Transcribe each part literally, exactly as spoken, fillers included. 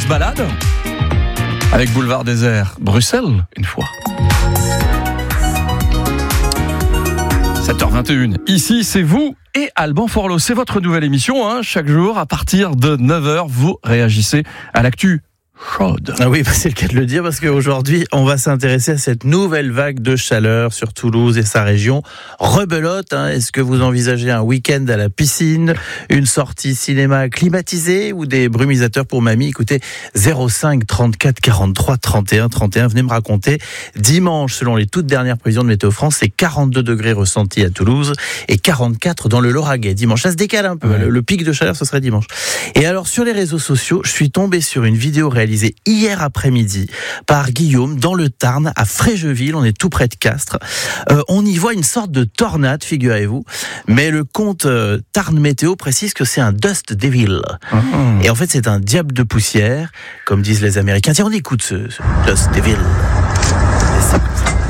se balade avec Boulevard Désert, Bruxelles, une fois. sept heures vingt et une. Ici, c'est vous et Alban Forlot. C'est votre nouvelle émission. Hein. Chaque jour, à partir de neuf heures, vous réagissez à l'actu chaude. Ah oui, bah c'est le cas de le dire parce qu'aujourd'hui, on va s'intéresser à cette nouvelle vague de chaleur sur Toulouse et sa région. Rebelote, hein, est-ce que vous envisagez un week-end à la piscine, une sortie cinéma climatisée ou des brumisateurs pour mamie? Écoutez, zéro cinq trente-quatre quarante-trois trente et un trente et un, venez me raconter. Dimanche, selon les toutes dernières prévisions de Météo France, c'est quarante-deux degrés ressentis à Toulouse et quarante-quatre dans le Lauragais. Dimanche, ça se décale un peu. Ouais. Le, le pic de chaleur, ce serait dimanche. Et alors, sur les réseaux sociaux, je suis tombé sur une vidéo réalisée hier après-midi par Guillaume dans le Tarn à Fréjeville, on est tout près de Castres. Euh, on y voit une sorte de tornade, figurez-vous, mais le compte euh, Tarn Météo précise que c'est un Dust Devil. Mmh. Et en fait c'est un diable de poussière, comme disent les Américains. Tiens, on écoute ce, ce Dust Devil. C'est,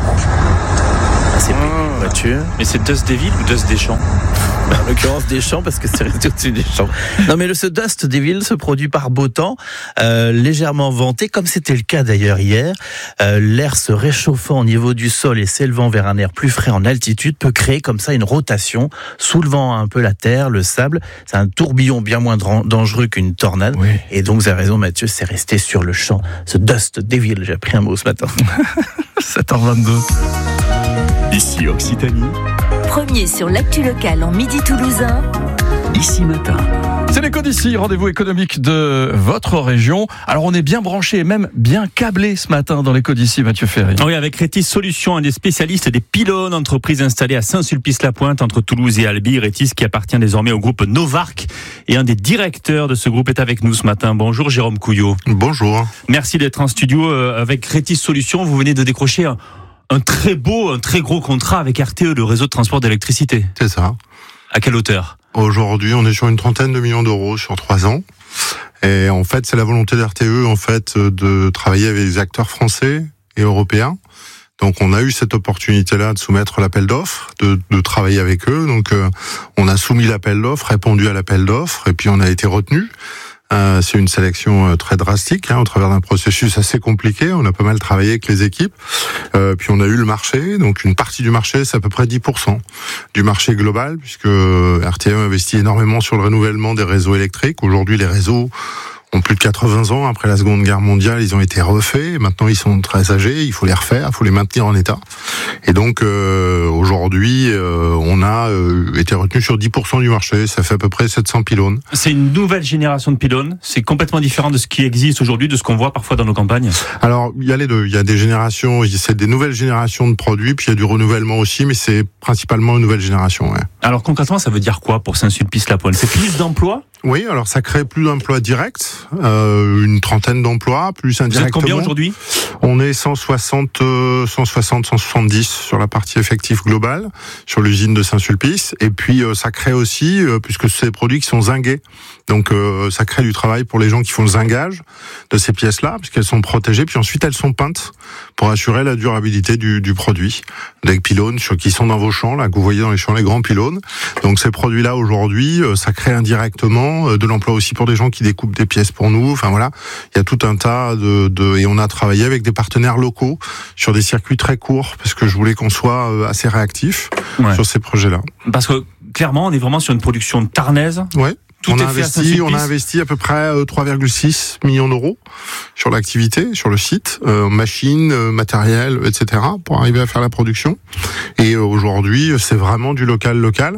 c'est mmh. voiture. Mais c'est Dust Devil ou Dust Deschamps? En l'occurrence Deschamps, parce que c'est resté au-dessus des champs. Non, mais le, ce Dust Devil se produit par beau temps, euh, légèrement venté, comme c'était le cas d'ailleurs hier. Euh, l'air se réchauffant au niveau du sol et s'élevant vers un air plus frais en altitude peut créer comme ça une rotation, soulevant un peu la terre, le sable. C'est un tourbillon bien moins dangereux qu'une tornade. Oui. Et donc, vous avez raison, Mathieu, c'est resté sur le champ. Ce Dust Devil, j'ai appris un mot ce matin. sept heures vingt-deux. Ici Occitanie. Premier sur l'actu locale en midi toulousain. Ici Matin. C'est l'écho d'ici, rendez-vous économique de votre région. Alors on est bien branché et même bien câblé ce matin dans l'écho d'ici, Mathieu Ferry. Oui, avec Rétis Solutions, un des spécialistes des pylônes, entreprise installée à Saint-Sulpice-la-Pointe entre Toulouse et Albi. Rétis qui appartient désormais au groupe Novarc et un des directeurs de ce groupe est avec nous ce matin. Bonjour Jérôme Couillot. Bonjour. Merci d'être en studio avec Rétis Solutions. Vous venez de décrocher un Un très beau, un très gros contrat avec R T E, le réseau de transport d'électricité. C'est ça. À quelle hauteur? Aujourd'hui, on est sur une trentaine de millions d'euros sur trois ans. Et en fait, c'est la volonté d'R T E, en fait, de travailler avec des acteurs français et européens. Donc, on a eu cette opportunité-là de soumettre l'appel d'offres, de, de travailler avec eux. Donc, euh, on a soumis l'appel d'offres, répondu à l'appel d'offres, et puis on a été retenu. Euh, c'est une sélection euh, très drastique, hein, au travers d'un processus assez compliqué. On a pas mal travaillé avec les équipes. Euh, puis on a eu le marché. Donc une partie du marché, c'est à peu près dix pour cent du marché global, puisque R T E investit énormément sur le renouvellement des réseaux électriques. Aujourd'hui, les réseaux ont plus de quatre-vingts ans. Après la Seconde Guerre mondiale, ils ont été refaits. Maintenant, ils sont très âgés. Il faut les refaire, il faut les maintenir en état. Et donc, euh, aujourd'hui, euh, on a euh, été retenu sur dix pour cent du marché. Ça fait à peu près sept cents pylônes. C'est une nouvelle génération de pylônes. C'est complètement différent de ce qui existe aujourd'hui, de ce qu'on voit parfois dans nos campagnes. Alors, il y a les deux. Il y a des générations, c'est des nouvelles générations de produits, puis il y a du renouvellement aussi, mais c'est principalement une nouvelle génération. Ouais. Alors, concrètement, ça veut dire quoi pour Saint-Sulpice-la-Pointe? C'est plus d'emplois? Oui, alors ça crée plus d'emplois directs, euh, une trentaine d'emplois, plus indirectement. Vous êtes combien aujourd'hui? On est cent soixante, euh, cent soixante, cent soixante-dix sur la partie effective globale, sur l'usine de Saint-Sulpice. Et puis euh, ça crée aussi, euh, puisque c'est des produits qui sont zingués, donc euh, ça crée du travail pour les gens qui font le zingage de ces pièces-là, puisqu'elles sont protégées, puis ensuite elles sont peintes pour assurer la durabilité du, du produit. Des pylônes sur, qui sont dans vos champs, là, que vous voyez dans les champs, les grands pylônes. Donc ces produits-là aujourd'hui, euh, ça crée indirectement de l'emploi aussi pour des gens qui découpent des pièces pour nous. Enfin voilà, il y a tout un tas de, de et on a travaillé avec des partenaires locaux sur des circuits très courts parce que je voulais qu'on soit assez réactif ouais. sur ces projets-là. Parce que clairement, on est vraiment sur une production tarnaise. Ouais. Tout on est a investi, on a investi à peu près trois virgule six millions d'euros sur l'activité, sur le site, euh, machines, euh, matériel, et cetera, pour arriver à faire la production. Et euh, aujourd'hui, c'est vraiment du local local.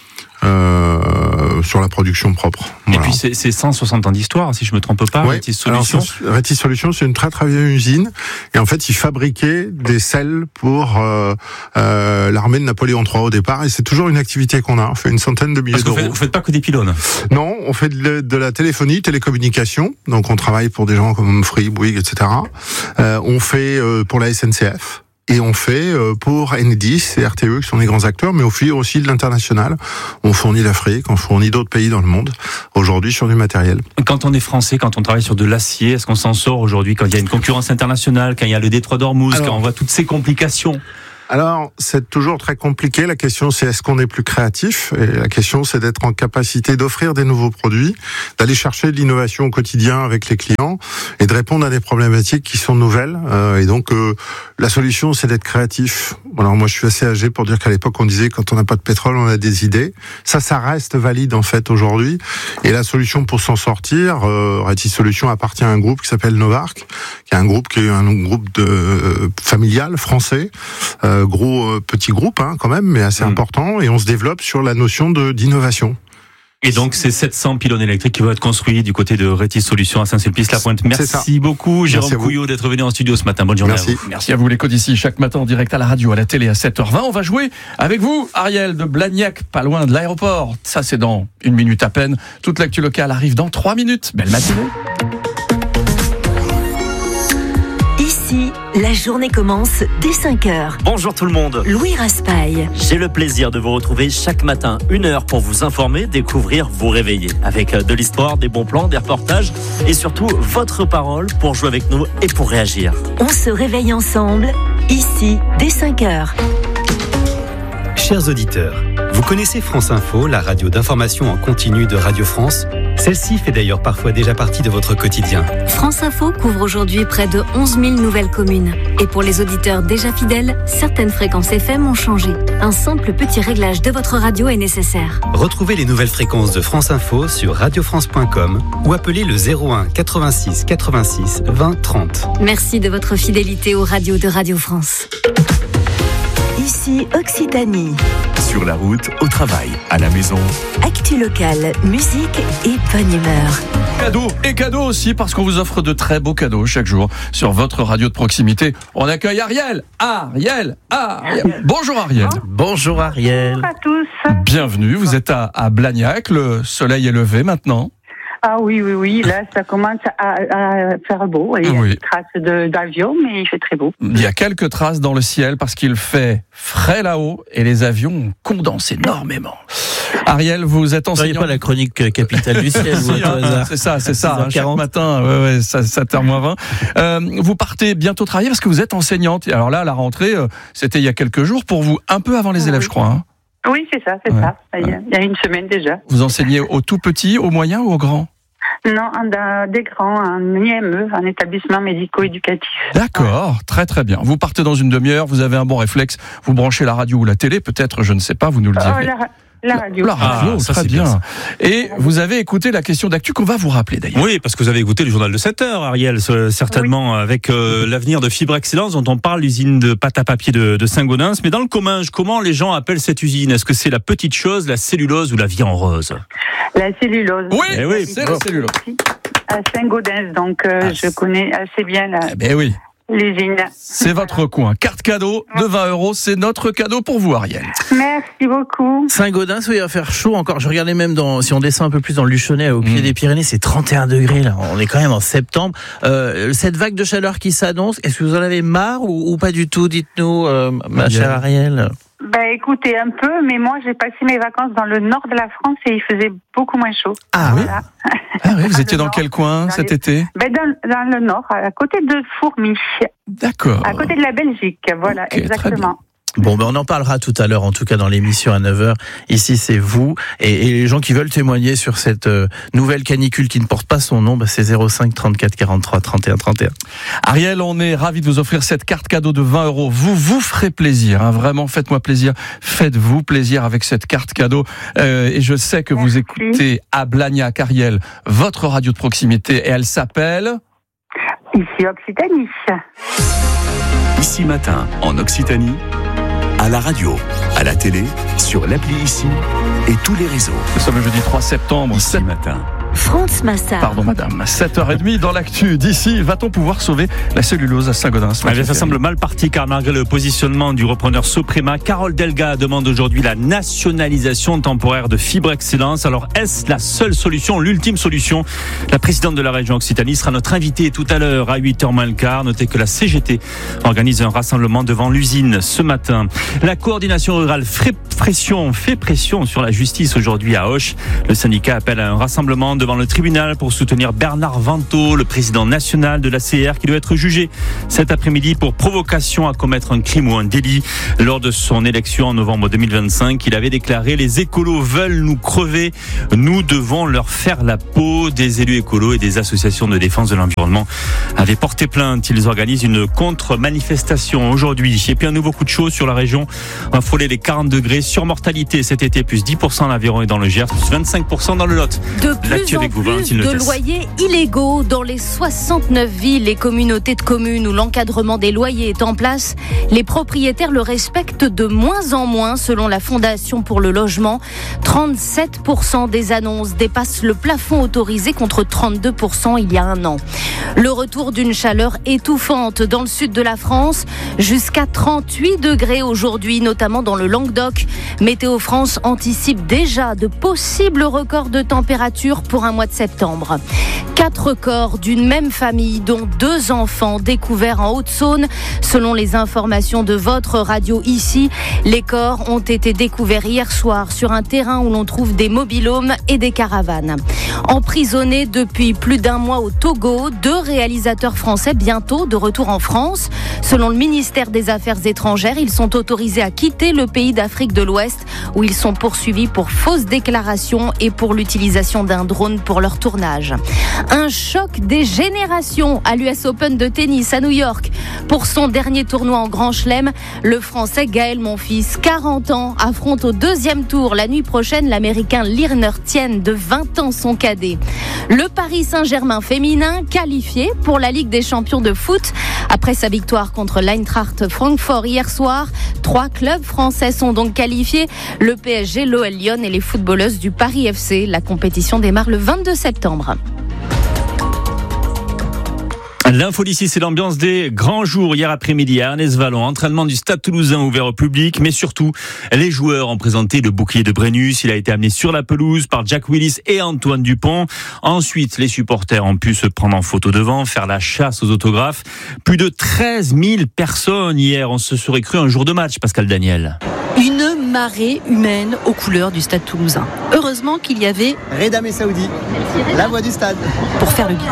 Euh, sur la production propre. Voilà. Et puis c'est, c'est cent soixante ans d'histoire, si je me trompe pas. Ouais. Rétis Solutions. Alors, Rétis Solutions, c'est une très très vieille usine. Et en fait, ils fabriquaient des selles pour euh, euh, l'armée de Napoléon trois au départ. Et c'est toujours une activité qu'on a. On fait une centaine de milliers Parce que d'euros. Vous faites, vous faites pas que des pylônes? Non, on fait de, de la téléphonie, télécommunication. Donc on travaille pour des gens comme Free, Bouygues, et cetera. Euh, on fait euh, pour la S N C F. Et on fait pour Enedis et R T E qui sont des grands acteurs, mais on fait aussi de l'international. On fournit l'Afrique, on fournit d'autres pays dans le monde, aujourd'hui sur du matériel. Quand on est français, quand on travaille sur de l'acier, est-ce qu'on s'en sort aujourd'hui quand il y a une concurrence internationale, quand il y a le détroit d'Ormuz, Alors, quand on voit toutes ces complications? Alors, c'est toujours très compliqué. La question, c'est est-ce qu'on est plus créatif? Et la question, c'est d'être en capacité d'offrir des nouveaux produits, d'aller chercher de l'innovation au quotidien avec les clients et de répondre à des problématiques qui sont nouvelles. Euh, et donc, euh, la solution, c'est d'être créatif. Alors, moi, je suis assez âgé pour dire qu'à l'époque, on disait quand on n'a pas de pétrole, on a des idées. Ça, ça reste valide, en fait, aujourd'hui. Et la solution pour s'en sortir, euh, Retis Solutions appartient à un groupe qui s'appelle Novarc, qui est un groupe qui est un groupe de, euh, familial, français. Euh, gros euh, petit groupe hein, quand même, mais assez mmh. important, et on se développe sur la notion de d'innovation. Et donc, c'est sept cents pylônes électriques qui vont être construits du côté de Retis Solutions à Saint-Sulpice-la-Pointe. Merci beaucoup, Jérôme Merci Couillot, d'être venu en studio ce matin. Bonne journée Merci. à vous. Merci à vous, l'écho d'ici, chaque matin en direct à la radio, à la télé à sept heures vingt. On va jouer avec vous, Ariel de Blagnac, pas loin de l'aéroport. Ça, c'est dans une minute à peine. Toute l'actu locale arrive dans trois minutes. Belle matinée. Ici, la journée commence dès cinq heures. Bonjour tout le monde. Louis Raspail. J'ai le plaisir de vous retrouver chaque matin, une heure pour vous informer, découvrir, vous réveiller. Avec de l'histoire, des bons plans, des reportages et surtout votre parole pour jouer avec nous et pour réagir. On se réveille ensemble, ici, dès cinq heures. Chers auditeurs, vous connaissez France Info, la radio d'information en continu de Radio France? Celle-ci fait d'ailleurs parfois déjà partie de votre quotidien. France Info couvre aujourd'hui près de onze mille nouvelles communes. Et pour les auditeurs déjà fidèles, certaines fréquences F M ont changé. Un simple petit réglage de votre radio est nécessaire. Retrouvez les nouvelles fréquences de France Info sur radio france point com ou appelez le zéro un quatre-vingt-six quatre-vingt-six vingt trente. Merci de votre fidélité aux radios de Radio France. Ici Occitanie. Sur la route, au travail, à la maison. Actu locale, musique et bonne humeur. Cadeaux et cadeaux aussi, parce qu'on vous offre de très beaux cadeaux chaque jour sur votre radio de proximité. On accueille Ariel. Ariel, Ariel. Bonjour Ariel. Bonjour Ariel. Bonjour à tous. Bienvenue, vous êtes à, à Blagnac, le soleil est levé maintenant. Ah oui, oui, oui, là ça commence à, à faire beau. Il y a Oui. des traces de, d'avion, mais il fait très beau. Il y a quelques traces dans le ciel parce qu'il fait frais là-haut et les avions condensent énormément. Ariel, vous êtes Vous n'avez enseignant. pas la chronique capitale du ciel, vous, Si, au hein, hasard. c'est ça, c'est ça. hein, six heures quarante. chaque matin, ouais, ouais, ça, sept heures moins vingt. Euh, vous partez bientôt travailler parce que vous êtes enseignante. Alors là, la rentrée, euh, c'était il y a quelques jours pour vous, un peu avant les élèves, Oui. je crois. Hein. Oui, c'est ça, c'est Ouais. ça. Il y, a, il y a une semaine déjà. Vous enseignez aux tout petits, aux moyens ou aux grands? Non, un, des grands, un I M E, un établissement médico-éducatif. D'accord, très très bien. Vous partez dans une demi-heure, vous avez un bon réflexe, vous branchez la radio ou la télé, peut-être, je ne sais pas, vous nous le Oh, direz. la, la radio. La radio, Ah, ça, très c'est bien. bien, ça. Et vous avez écouté la question d'actu qu'on va vous rappeler d'ailleurs. Oui, parce que vous avez écouté le journal de sept heures, Ariel, ce- certainement, avec euh, l'avenir de Fibre Excellence, dont on parle, l'usine de pâte à papier de, de Saint-Gaudens. Mais dans le Comminges, comment les gens appellent cette usine? Est-ce que c'est la petite chose, la cellulose ou la vie en rose? La cellulose. Oui, Eh oui, c'est la cellulose. À Saint-Gaudens, donc euh, Ah, je connais assez bien la, Eh ben oui, l'usine. c'est votre coin. Carte cadeau de vingt euros, c'est notre cadeau pour vous, Ariel. Merci beaucoup. Saint-Gaudens, oui, il va faire chaud encore. Je regardais même dans, si on descend un peu plus dans le Luchonnet, au pied Mm. des Pyrénées, c'est trente et un degrés, là. On est quand même en septembre. Euh, cette vague de chaleur qui s'annonce, est-ce que vous en avez marre ou, ou pas du tout? Dites-nous, euh, ma Ariel. chère Ariel. Ben écoutez un peu, mais moi j'ai passé mes vacances dans le nord de la France et il faisait beaucoup moins chaud. Ah oui Voilà. Ah oui, vous Ah, étiez le dans nord. quel coin Dans cet les- été? Ben dans, dans le nord, à côté de Fourmi, D'accord. à côté de la Belgique, voilà, Ok, très exactement. Bon, ben on en parlera tout à l'heure, en tout cas dans l'émission à neuf heures. Ici, c'est vous. Et, et les gens qui veulent témoigner sur cette euh, nouvelle canicule qui ne porte pas son nom, ben c'est zéro cinq trente-quatre quarante-trois trente et un trente et un. Ariel, on est ravis de vous offrir cette carte cadeau de vingt euros. Vous vous ferez plaisir, hein, vraiment, faites-moi plaisir. Faites-vous plaisir avec cette carte cadeau. Euh, et je sais que vous Merci. écoutez à Blagnac, Ariel, votre radio de proximité, et elle s'appelle... Ici Occitanie. Ici Matin, en Occitanie, à la radio, à la télé, sur l'appli Ici et tous les réseaux. Nous sommes le jeudi trois septembre. Ici Matin. France Massard. Pardon madame, sept heures trente dans l'actu. D'ici, va-t-on pouvoir sauver la cellulose à Saint-Gaudens? Eh bien, ça semble mal parti car malgré le positionnement du repreneur Soprema, Carole Delga demande aujourd'hui la nationalisation temporaire de Fibre Excellence. Alors est-ce la seule solution, l'ultime solution? La présidente de la région Occitanie sera notre invitée tout à l'heure à huit heures moins le quart. Notez que la C G T organise un rassemblement devant l'usine ce matin. La coordination rurale fait pression, fait pression sur la justice aujourd'hui à Auch. Le syndicat appelle à un rassemblement devant devant le tribunal pour soutenir Bernard Vantaux, le président national de la C R, qui doit être jugé cet après-midi pour provocation à commettre un crime ou un délit. Lors de son élection en novembre deux mille vingt-cinq, il avait déclaré « Les écolos veulent nous crever, nous devons leur faire la peau ». Des élus écolos et des associations de défense de l'environnement avaient porté plainte. Ils organisent une contre-manifestation aujourd'hui. Et puis un nouveau coup de chaud sur la région. On a frôlé les quarante degrés. Surmortalité cet été, plus dix pour cent dans l'Aveyron et dans le Gers, plus vingt-cinq pour cent dans le Lot. De plus en plus de loyers illégaux dans les soixante-neuf villes et communautés de communes où l'encadrement des loyers est en place. Les propriétaires le respectent de moins en moins selon la Fondation pour le logement. trente-sept pour cent des annonces dépassent le plafond autorisé contre trente-deux pour cent il y a un an. Le retour d'une chaleur étouffante dans le sud de la France, jusqu'à trente-huit degrés aujourd'hui, notamment dans le Languedoc. Météo France anticipe déjà de possibles records de température pour un mois de septembre. Quatre corps d'une même famille, dont deux enfants découverts en Haute-Saône. Selon les informations de votre radio ici, les corps ont été découverts hier soir sur un terrain où l'on trouve des mobil-homes et des caravanes. Emprisonnés depuis plus d'un mois au Togo, deux réalisateurs français bientôt de retour en France. Selon le ministère des Affaires étrangères, ils sont autorisés à quitter le pays d'Afrique de l'Ouest où ils sont poursuivis pour fausses déclarations et pour l'utilisation d'un drone pour leur tournage. Un choc des générations à l'U S Open de tennis à New York. Pour son dernier tournoi en Grand Chelem, le Français Gaël Monfils, quarante ans, affronte au deuxième tour la nuit prochaine l'Américain Lirner Tien, de vingt ans, son cadet. Le Paris Saint-Germain féminin qualifié pour la Ligue des champions de foot. Après sa victoire contre l'Eintracht Francfort hier soir, trois clubs français sont donc qualifiés. Le P S G, l'O L Lyon et les footballeuses du Paris F C. La compétition démarre le vingt-deux septembre. L'info d'ici, c'est l'ambiance des grands jours hier après-midi à Ernest-Vallon. Entraînement du Stade Toulousain ouvert au public, mais surtout, les joueurs ont présenté le bouclier de Brennus. Il a été amené sur la pelouse par Jack Willis et Antoine Dupont. Ensuite, les supporters ont pu se prendre en photo devant, faire la chasse aux autographes. Plus de treize mille personnes hier. On se serait cru un jour de match, Pascal Daniel. Une marée humaine aux couleurs du Stade Toulousain. Heureusement qu'il y avait Reda Messaoudi, la voix du stade, pour faire le bien.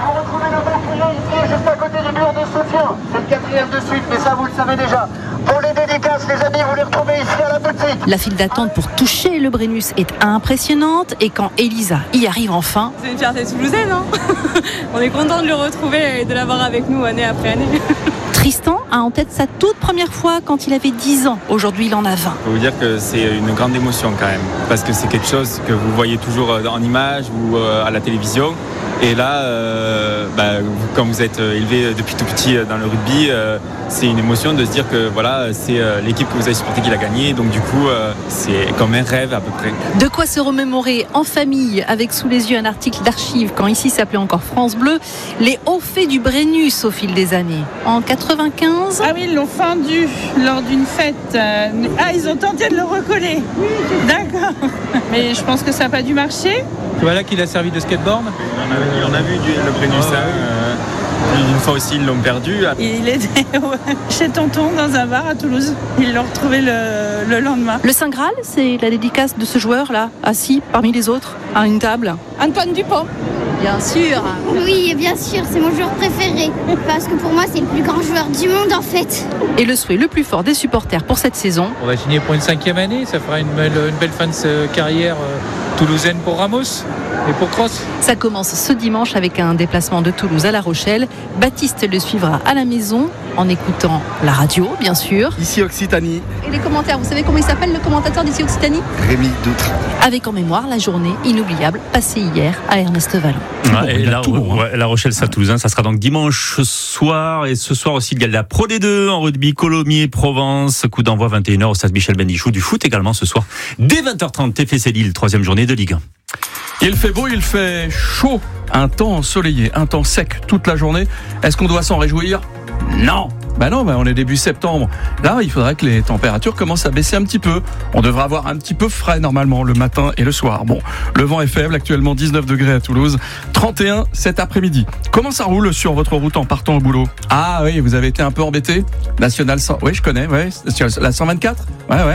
Juste à côté du mur de soutien, c'est le quatrième de suite, mais ça vous le savez déjà. Pour les dédicaces, les amis, vous les retrouvez ici à la boutique. La file d'attente pour toucher le Brennus est impressionnante, et quand Elisa y arrive enfin... C'est une fierté toulousaine, hein. On est content de le retrouver et de l'avoir avec nous année après année. Tristan a en tête sa toute première fois quand il avait dix ans. Aujourd'hui, il en a vingt. Je peux vous dire que c'est une grande émotion quand même, parce que c'est quelque chose que vous voyez toujours en image ou à la télévision. Et là, euh, bah, quand vous êtes élevé depuis tout petit dans le rugby, euh, c'est une émotion de se dire que voilà, c'est euh, l'équipe que vous avez supportée qui l'a gagné. Donc du coup, euh, c'est comme un rêve à peu près. De quoi se remémorer en famille, avec sous les yeux un article d'archives, quand ici s'appelait encore France Bleu, les hauts faits du Brennus au fil des années. En quatre-vingt-quinze... Ah oui, ils l'ont fendu lors d'une fête. Ah, ils ont tenté de le recoller. D'accord. Mais je pense que ça n'a pas dû marcher. Voilà qu'il a servi de skateboard. On a, on a vu du, le Brennus. Oh, euh, une fois aussi, ils l'ont perdu. Il était chez Tonton dans un bar à Toulouse. Ils l'ont retrouvé le, le lendemain. Le Saint Graal, c'est la dédicace de ce joueur-là, assis parmi les autres, à une table. Antoine Dupont. Bien sûr. Oui, bien sûr, c'est mon joueur préféré. Parce que pour moi, c'est le plus grand joueur du monde, en fait. Et le souhait le plus fort des supporters pour cette saison. On va signer pour une cinquième année. Ça fera une belle, une belle fin de carrière toulousaine pour Ramos et pour Cross. Ça commence ce dimanche avec un déplacement de Toulouse à La Rochelle. Baptiste le suivra à la maison en écoutant la radio, bien sûr. Ici Occitanie. Et les commentaires, vous savez comment il s'appelle, le commentateur d'ici Occitanie ? Rémi Doutre. Avec en mémoire la journée inoubliable passée hier à Ernest-Vallon. Ah, et là, ouais, La Rochelle-Stade-Toulousain, ça sera donc dimanche soir. Et ce soir aussi, il y a la Pro D deux en rugby, Colomiers-Provence. Coup d'envoi vingt et une heures au stade Michel Bendichou. Du foot également ce soir, dès vingt heures trente, F C Lille, troisième journée de Ligue un. Il fait beau, il fait chaud. Un temps ensoleillé, un temps sec toute la journée. Est-ce qu'on doit s'en réjouir ? Non. Ben non, ben on est début septembre. Là, il faudrait que les températures commencent à baisser un petit peu. On devrait avoir un petit peu frais normalement le matin et le soir. Bon, le vent est faible, actuellement dix-neuf degrés à Toulouse, trente et un cet après-midi. Comment ça roule sur votre route en partant au boulot ? Ah oui, vous avez été un peu embêté ? National cent, oui je connais, ouais. La cent vingt-quatre ? Ouais, ouais.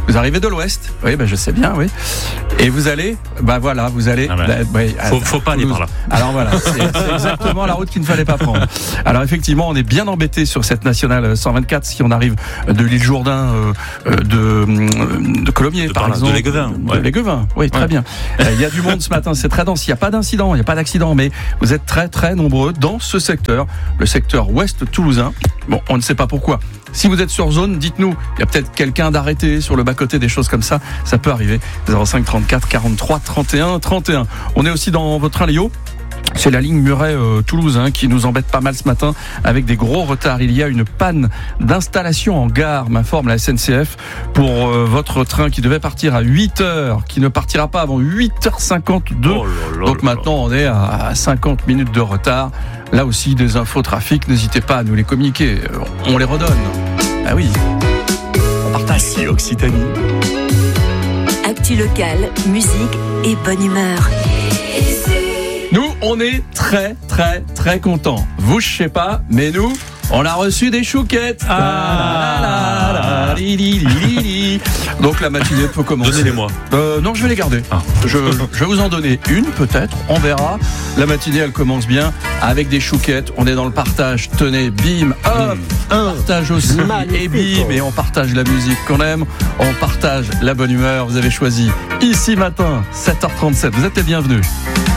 Vous arrivez de l'ouest. Oui, ben je sais bien, oui. Et vous allez, bah voilà, vous allez. Ah ben, bah, bah, faut, faut pas aller par là. Alors voilà, c'est, c'est exactement la route qu'il ne fallait pas prendre. Alors effectivement, on est bien embêté sur cette nationale cent vingt-quatre si on arrive de l'île Jourdain, euh, de, de Colomiers, de par par là, exemple. de Léguevin. De Léguevin, oui, très ouais. bien. Il euh, y a du monde ce matin, c'est très dense. Il n'y a pas d'incident, il n'y a pas d'accident, mais vous êtes très très nombreux dans ce secteur, le secteur ouest toulousain. Bon, on ne sait pas pourquoi. Si vous êtes sur zone, dites-nous. Il y a peut-être quelqu'un d'arrêté sur le bas-côté, des choses comme ça. Ça peut arriver. zéro cinq trente-quatre quarante-trois trente et un trente et un. On est aussi dans votre Léo. C'est la ligne Muret-Toulouse hein, qui nous embête pas mal ce matin avec des gros retards. Il y a une panne d'installation en gare, m'informe la S N C F, pour euh, votre train qui devait partir à huit heures, qui ne partira pas avant huit heures cinquante-deux. Oh là là. Donc maintenant, on est à cinquante minutes de retard. Là aussi, des infos trafic, n'hésitez pas à nous les communiquer. On les redonne. Ah oui. On partage. Ici Occitanie. Actu locale, musique et bonne humeur. Nous, on est très, très, très contents. Vous, je sais pas, mais nous, on a reçu des chouquettes. Ah, la, la, la, li, li, li, li. Donc la matinée peut commencer. Donnez-les-moi. Euh, non, je vais les garder. Ah. Je, je vais vous en donner une, peut-être. On verra. La matinée, elle commence bien avec des chouquettes. On est dans le partage. Tenez, bim, hop. Mmh. On partage aussi. Et bim, et on partage la musique qu'on aime. On partage la bonne humeur. Vous avez choisi Ici Matin, sept heures trente-sept. Vous êtes les bienvenus.